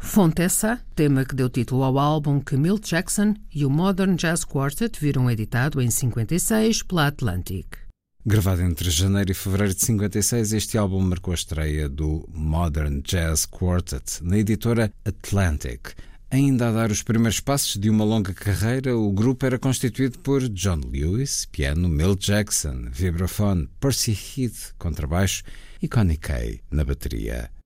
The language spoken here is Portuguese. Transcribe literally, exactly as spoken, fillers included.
Fontessa, tema que deu título ao álbum que Milt Jackson e o Modern Jazz Quartet viram editado em cinquenta e seis pela Atlantic. Gravado entre janeiro e fevereiro de cinquenta e seis, este álbum marcou a estreia do Modern Jazz Quartet na editora Atlantic. Ainda a dar os primeiros passos de uma longa carreira, o grupo era constituído por John Lewis, piano, Milt Jackson, vibrafone, Percy Heath, contrabaixo e Connie Kay na bateria.